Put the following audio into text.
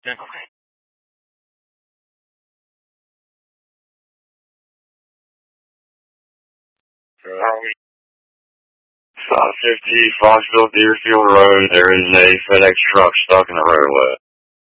Okay. Right. 550 Foxville Deerfield Road. There is a FedEx truck stuck in the roadway.